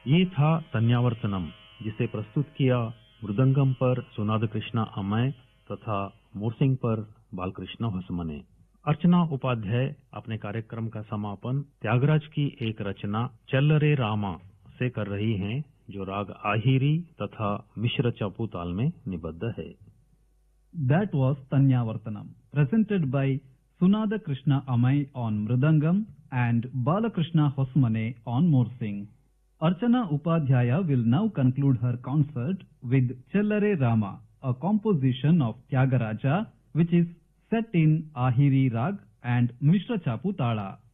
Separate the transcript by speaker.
Speaker 1: ये था तन्यावर्तनम, जिसे प्रस्तुत किया मृदंगम पर सुनाद कृष्णा अमय तथा मोरसिंग पर बालकृष्ण होसमने। अर्चना उपाध्याय अपने कार्यक्रम का समापन त्यागराज की एक रचना चल रे रामा से कर रही हैं, जो राग आहिरी तथा मिश्र चापू ताल में निबद्ध है।
Speaker 2: That was Tanyavartanam, presented by Sunada Krishna Amai on Mridangam and Balakrishna Hosmane on Morsing. Archana Upadhyaya will now conclude her concert with Chellare Rama, a composition of Tyagaraja which is set in Ahiri Rag and Mishra Chapu Tala.